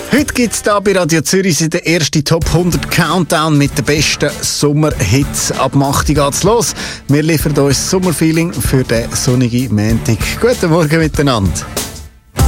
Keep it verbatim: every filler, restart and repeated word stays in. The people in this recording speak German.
Heute gibt es hier bei Radio Zürich den ersten Top hundert Countdown mit den besten Sommerhits. Ab um acht Uhr geht's los. Wir liefern uns Sommerfeeling für den sonnigen Montag. Guten Morgen miteinander.